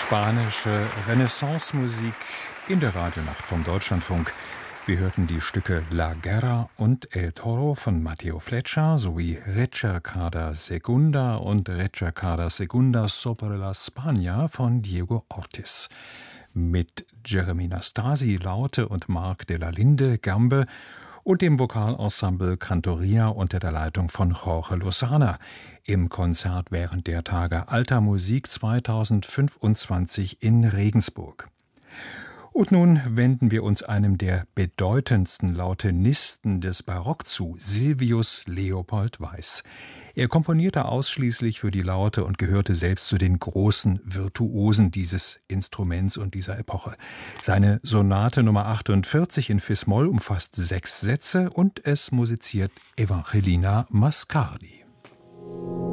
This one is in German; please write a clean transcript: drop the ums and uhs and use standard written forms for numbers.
Spanische Renaissance-Musik in der Radionacht vom Deutschlandfunk. Wir hörten die Stücke La Guerra und El Toro von Matteo Fleccia sowie Recercada Segunda und Recercada Segunda sobre la Spagna von Diego Ortiz. Mit Jeremy Nastasi, Laute und Marc de la Linde, Gambe und dem Vokalensemble Cantoria unter der Leitung von Jorge Lozana im Konzert während der Tage Alter Musik 2025 in Regensburg. Und nun wenden wir uns einem der bedeutendsten Lautenisten des Barock zu, Silvius Leopold Weiß. Er komponierte ausschließlich für die Laute und gehörte selbst zu den großen Virtuosen dieses Instruments und dieser Epoche. Seine Sonate Nummer 48 in Fis-Moll umfasst 6 Sätze und es musiziert Evangelina Mascardi.